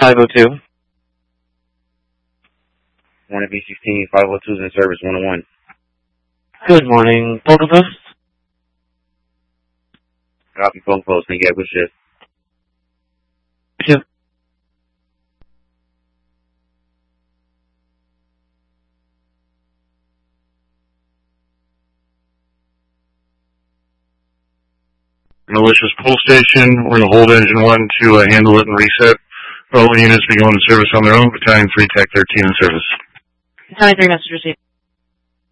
502. Morning, B16, 502's in service, 101. Good morning, Polka Post. Copy, Polka Post. Thank you. Have a good shift. Yep. Malicious pull station. We're going to hold engine 1 to handle it and reset. All units be going to service on their own. Battalion 3, TAC 13 in service. Battalion 3, message received.